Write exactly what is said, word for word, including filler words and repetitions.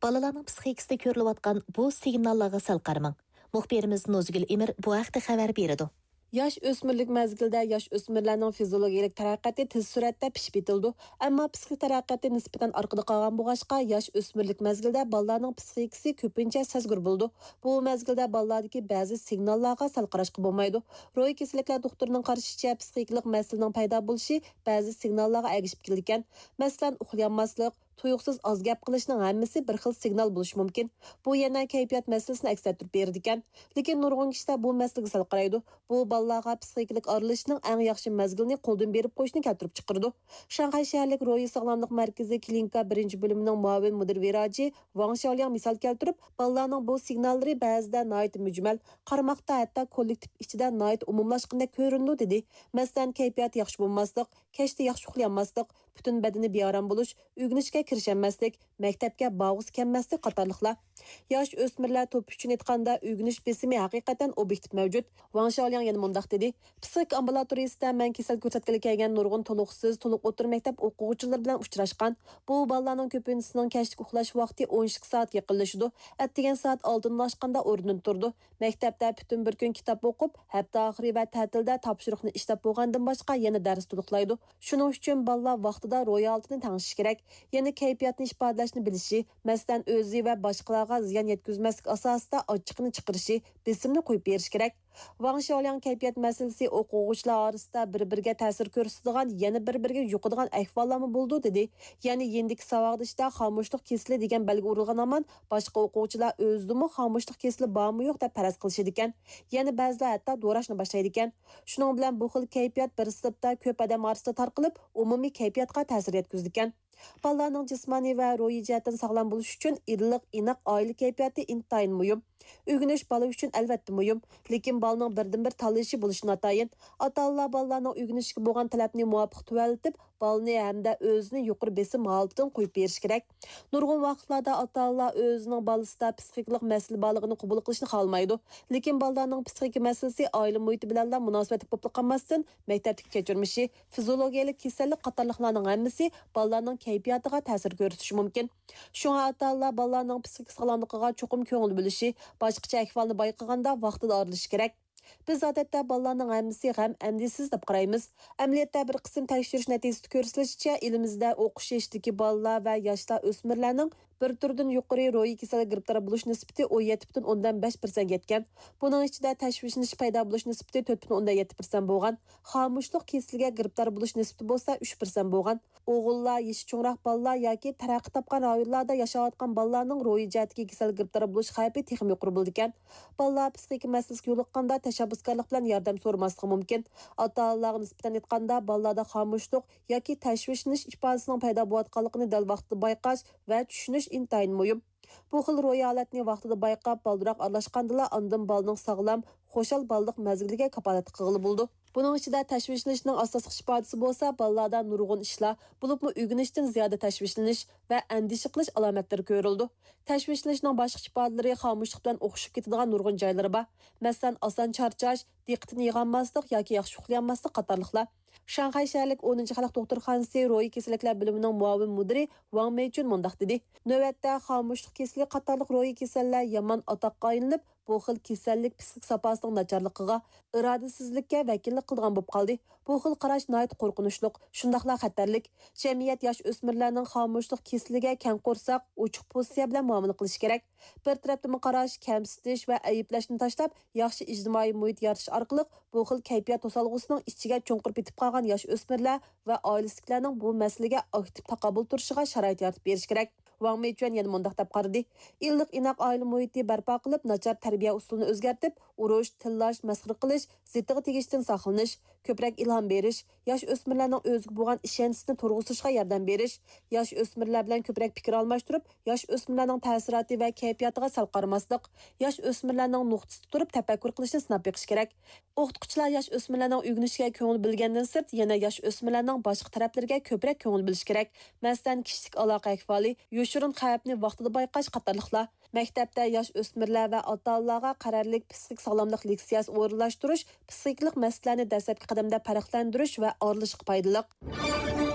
Balalarning psixikasida ko'rilayotgan bu signallarga sal qaramang. Muxbirimiz Nozgul Emir bu haqda xabar beradi. Yosh o'smirlik mezgilida yosh o'smirlarning fiziologik taraqqiyoti tez sur'atda pishib yetildi. Ammo psixik taraqqiyoti nisbatan orqada qolgan bo'lg'achqa, yosh o'smirlik mezgilida bolalarning psixikasi ko'pincha sezgir bo'ldi. Bu mezgilda bolalardagi ba'zi signallarga sal qarashqa bo'lmaydi. Ro'y kasalliklar doktorining qarashicha, psixiklik masalaning paydo bo'lishi ba'zi signallarga ergishib keldi ekan. Masalan, uxlayolmaslik, tuyuqsiz oz gap qilishning hammasi bir xil signal bo'lishi mumkin. Bu yana kayfiyat masalasini aks ettirib berdi ekan. Lekin nurg'un kishilar bu masalaga sal qaraydi. Bu bolalarga psixiklik aralashishning eng yaxshi mezgilini qo'ldan berib qo'yishni keltirib chiqardi. Shanxay shaharlik Ro'yi sog'lomlik markazi klinika birinchi bo'limining muavin mudir viraji Wang Xiaoliang misol keltirib, bolalarning bu signallari ba'zida nihoyat mujmal, qarmoqda hatto kollektiv ichida nihoyat umumlashganda ko'rindi dedi. Masalan, kayfiyat yaxshi bo'lmaslik, kechda yaxshi uxlayolmaslik, butun badani beorom bo'lish, uyg'onishga kirisholmaslik, maktabga bag'uz kelmaslik qatorliqlar. Yosh o'smirlar to'p uchun aytganda uyg'onish besimi haqiqatan obyektiv mavjud. Wang Xiaoliang yana mundaq dedi: "Psixik ambulatoriyasida men kasal ko'rsatgili kelgan nurg'un to'liqsiz, to'liq o'tir maktab o'quvchilari bilan uchrashgan. Bu bolalarning ko'pinchisining kechki uxlash vaqti o'n ikki soat yaqinlashdi. Atdigan soat oldindan oshganda o'rnidan turdi. Maktabda butun bir kun kitob o'qib, hafta oxiri va ta'tilda topshiriqni ishlab bo'lgandan boshqa yana dars to'liqlaydi. Shuning uchun bolalar vaqtida ro'yoltini tangish kerak. Yana kayfiyatni ifodalashni bilishi, masalan, o'zi va boshqalarga ziyon yetkazmaslik asosida ochiqni chiqarishi, besimni qo'yib berish kerak." Wang Xiaoliang kayfiyat masalasi o'quvchilar orasida bir-biriga ta'sir ko'rsatadigan, yana bir-biriga yuqadigan ahvollarmi bo'ldi dedi. Ya'ni yendik savodishda xomushlik kesili degan belgi urilgan amon boshqa o'quvchilar o'zidimi xomushlik kesili bormi yo'q deb faraz qilishadi ekan. Yana ba'zilar hatto do'rashni boshlaydi ekan. Shuning bilan bu xil kayfiyat bir sinfda ko'p odam orasida tarqalib, umumiy kayfiyatga ta'sir yetkazdi ekan. Bolalarning jismoniy va ruhiy jihatdan sog'lom bo'lish uchun iliq, inoq oila kayfiyati intayin muhim. Uyg'onish bola uchun albatta muhim, lekin bolaning birdan-bir tanlashi bo'lishi notayin. Ota-onalar bolalarning uyg'onishga bo'lgan talabni muvofiq tuvaltib, bolani hamda o'zini yuqori besim holatidan qo'yib berish kerak. Nurg'un vaqtlarda ota-onalar o'zining bolasida psixiklik masala borligini qabul qilishni xohlamaydi. Lekin bolalarning psixik masalasi oila muhiti bilan munosabat bo'lib qolmasdan, maktabdagi kechirmishi, fiziologiyalik kasallik qatorliqlarning hammasi bolalarning kayfiyatiga ta'sir ko'rsatishi mumkin. Shunga ota-onalar bolalarning psixik sog'lomligiga cho'qim ko'ngil bo'lishi, boshqacha ahvolni bayqaganda vaqtida aralish kerak. Biz odatda bolalarning hammasi g'am andisiz deb qaraymiz. Amaliyotda bir qism tekshirish natijasida ko'rsatilishicha, elimizda o'qish yoshdagi bolalar va yoshlar o'smirlarning bir turdan yuqori ro'yi kasallikka giribtor bo'lish nisbati o'n yetti butun o'ndan besh persent yetgan. Buning ichida tashvishlanish paydo bo'lish nisbati to'rt butun o'ndan yetti persent bo'lgan. Xomushlik kasalligiga giribtor bo'lish nisbati bo'lsa uch persent bo'lgan. O'g'illar, yoshi cho'ngroq bolalar yoki taraqqiy topgan rayonlarda yashayotgan bolalarning ro'yi jihatiga kasallikka giribtor bo'lish xavfi texnik yuqori bo'ldi ekan. Bolalar psixik masalasiga yo'liqqanda tashabbuskorlik bilan yordam so'ramasligi mumkin. Ota-onalarga nisbatan aytganda bolalarda xomushlik yoki tashvishlanish ifodasining paydo bo'layotganligini dal vaqtida bayqash va tushunish intayin muhim. Bu xil ro'y holatni vaqtida bayqab, baldiroq aralashgandala ondan bolaning sog'lom, xo'shal balliq mazgiliga kapolat qilg'ili bo'ldi. Buning ichida tashvishlanishning asosiy ifodasi bo'lsa, bolalarda nurg'un ishlar, bo'libmi uyg'onishdan ziyoda tashvishlanish va andisha qilish alomatlari ko'rildi. Tashvishlanishning boshqa ifodalari xomushlik bilan o'xshab ketadigan nurg'un joylari bor. Masalan, oson charchash, diqqatni yig'olmaslik yoki yaxshi uxlayolmaslik qatorliqlar. Shanxay shaharlik o'ninchi xalq doktorxonasi ro'yi kasalliklar bo'limining muavin mudiri Wang Meichun mundaq dedi: "Navbatda xomushlik kasalligi qatorliq ro'yi kasallar yomon atoqqa aylanib, bu xil kasallik psixik sapasining nacharligiga, irodasizlikka vakillik qilgan bo'lib qoldi. Bu xil qarash nihoyat qo'rqinchli, shundaqla xatarlik. Jamiyat yosh o'smirlarning xomushlik kasalligiga kang qo'rsoq, ochiq pozitsiya bilan muomala qilish kerak. Bir tarafdan qarash, kamsitish va ayblashni tashlab, yaxshi ijtimoiy muhit yaratish orqali bu xil kayfiyat to'solg'usining ichiga cho'nqirib ketib qolgan yosh o'smirlar va oilasilarning bu masalaga aktiv taqobil turishiga sharoit yaratib berish kerak." Wang Meichun yana mundaq deb qaradi: "Illiq inoq oila muhiti barpo qilib, nachar tarbiya usulini o'zgartib, urush, tillash, masxara qilish, zitiga tegishdan saqlanish, ko'proq ilhom berish, yosh o'smirlarning o'ziga bo'lgan ishonchisini turg'izishga yordam berish, yosh o'smirlar bilan ko'proq fikr almashtirib, yosh o'smirlarning ta'siroti va kayfiyatiga sal qaramaslik, yosh o'smirlarning nuqtasida turib tafakkur qilishni sinab beqish kerak. O'qituvchilar yosh o'smirlarning uyg'onishiga ko'ngil bilgandan sirt, yana yosh o'smirlarning boshqa taraflariga ko'proq ko'ngil bilish kerak. Masalan, kishilik aloqa ahvoli, yoshirin xavfni vaqtida bayqash qatorliqlar. Maktabda yosh o'smirlar va ota-onalarga qarorlik psixik sog'lomlik leksiyasi o'rinlashtirish, psixiklik masalalarni dastlabki qadamda farqlantirish va oralashishga foydali.